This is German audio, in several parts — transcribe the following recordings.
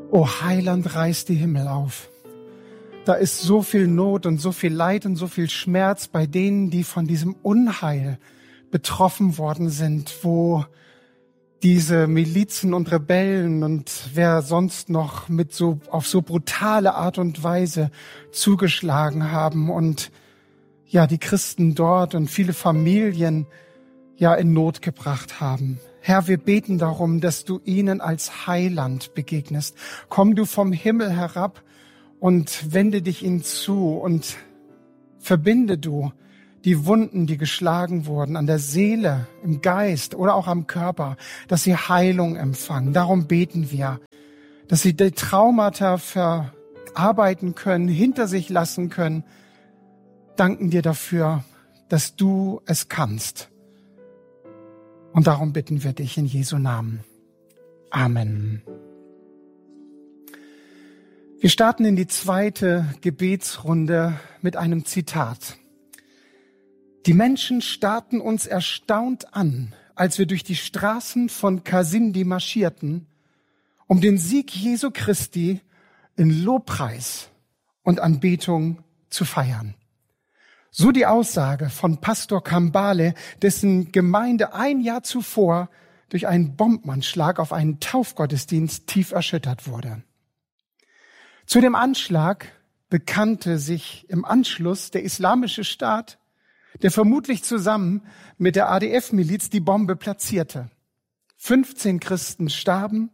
O Heiland, reiß die Himmel auf. Da ist so viel Not und so viel Leid und so viel Schmerz bei denen, die von diesem Unheil betroffen worden sind, wo diese Milizen und Rebellen und wer sonst noch auf so brutale Art und Weise zugeschlagen haben und ja, die Christen dort und viele Familien ja in Not gebracht haben. Herr, wir beten darum, dass du ihnen als Heiland begegnest. Komm du vom Himmel herab und wende dich ihnen zu und verbinde du die Wunden, die geschlagen wurden, an der Seele, im Geist oder auch am Körper, dass sie Heilung empfangen. Darum beten wir, dass sie die Traumata verarbeiten können, hinter sich lassen können. Danken dir dafür, dass du es kannst. Und darum bitten wir dich in Jesu Namen. Amen. Wir starten in die zweite Gebetsrunde mit einem Zitat. Die Menschen starrten uns erstaunt an, als wir durch die Straßen von Kasindi marschierten, um den Sieg Jesu Christi in Lobpreis und Anbetung zu feiern. So die Aussage von Pastor Kambale, dessen Gemeinde ein Jahr zuvor durch einen Bombenanschlag auf einen Taufgottesdienst tief erschüttert wurde. Zu dem Anschlag bekannte sich im Anschluss der Islamische Staat, der vermutlich zusammen mit der ADF-Miliz die Bombe platzierte. 15 Christen starben,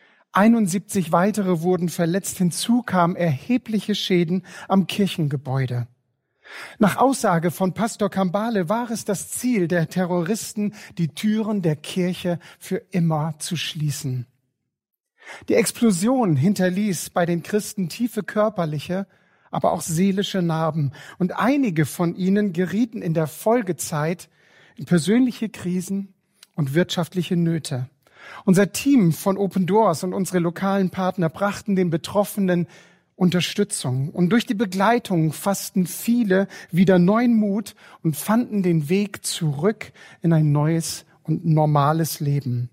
71 weitere wurden verletzt, hinzu kamen erhebliche Schäden am Kirchengebäude. Nach Aussage von Pastor Kambale war es das Ziel der Terroristen, die Türen der Kirche für immer zu schließen. Die Explosion hinterließ bei den Christen tiefe körperliche, aber auch seelische Narben. Und einige von ihnen gerieten in der Folgezeit in persönliche Krisen und wirtschaftliche Nöte. Unser Team von Open Doors und unsere lokalen Partner brachten den Betroffenen Unterstützung. Und durch die Begleitung fassten viele wieder neuen Mut und fanden den Weg zurück in ein neues und normales Leben.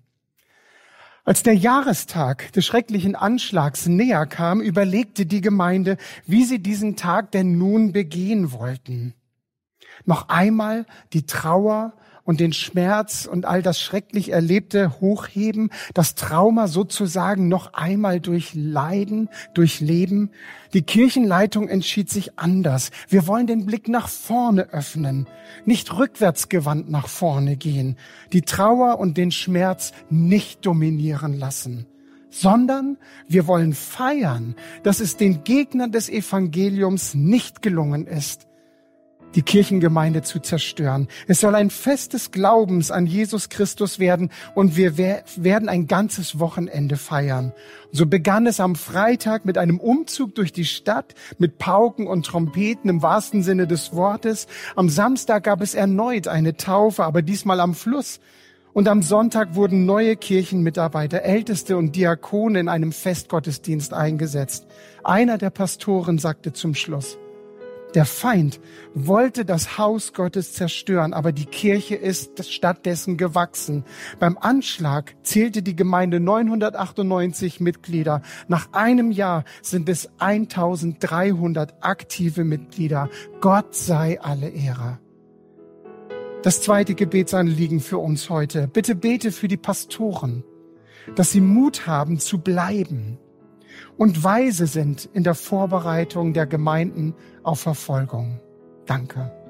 Als der Jahrestag des schrecklichen Anschlags näher kam, überlegte die Gemeinde, wie sie diesen Tag denn nun begehen wollten. Noch einmal die Trauer und den Schmerz und all das schrecklich Erlebte hochheben, das Trauma sozusagen noch einmal durchleben. Die Kirchenleitung entschied sich anders. Wir wollen den Blick nach vorne öffnen, nicht rückwärtsgewandt nach vorne gehen, die Trauer und den Schmerz nicht dominieren lassen, sondern wir wollen feiern, dass es den Gegnern des Evangeliums nicht gelungen ist, die Kirchengemeinde zu zerstören. Es soll ein Fest des Glaubens an Jesus Christus werden und wir werden ein ganzes Wochenende feiern. So begann es am Freitag mit einem Umzug durch die Stadt, mit Pauken und Trompeten im wahrsten Sinne des Wortes. Am Samstag gab es erneut eine Taufe, aber diesmal am Fluss. Und am Sonntag wurden neue Kirchenmitarbeiter, Älteste und Diakone in einem Festgottesdienst eingesetzt. Einer der Pastoren sagte zum Schluss: Der Feind wollte das Haus Gottes zerstören, aber die Kirche ist stattdessen gewachsen. Beim Anschlag zählte die Gemeinde 998 Mitglieder. Nach einem Jahr sind es 1300 aktive Mitglieder. Gott sei alle Ehre. Das zweite Gebetsanliegen für uns heute. Bitte bete für die Pastoren, dass sie Mut haben zu bleiben und weise sind in der Vorbereitung der Gemeinden auf Verfolgung. Danke.